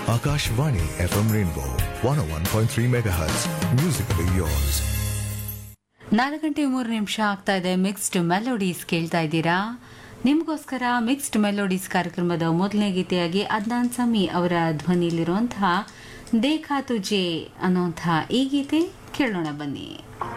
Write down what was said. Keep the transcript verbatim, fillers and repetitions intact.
Akashvani F M Rainbow one oh one point three megahertz. Musically yours. ನಾಲ್ಕು ಗಂಟೆ ಮೂರು ನಿಮಿಷ ಆಗ್ತಾ ಇದೆ. ಮಿಕ್ಸ್ಡ್ ಮೆಲೋಡೀಸ್ ಕೇಳ್ತಾ ಇದ್ದೀರಾ. ನಿಮಗೋಸ್ಕರ ಮಿಕ್ಸ್ಡ್ ಮೆಲೋಡೀಸ್ ಕಾರ್ಯಕ್ರಮದ ಮೊದಲನೇ ಗೀತೆಯಾಗಿ ಅದ್ನಾನ್ ಸಮಿ ಅವರ ಧ್ವನಿಯಲ್ಲಿರುವಂತಹ ದೇಖಾ ತುಜೆ ಅನ್ನುವಂತಹ ಈ ಗೀತೆ ಕೇಳೋಣ ಬನ್ನಿ.